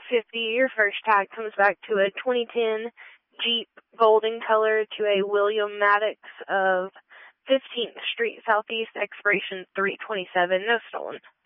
$50. Your first tag comes back to a 2010 Jeep golden color to a William Maddox of 15th Street Southeast, expiration 3/27. No stolen.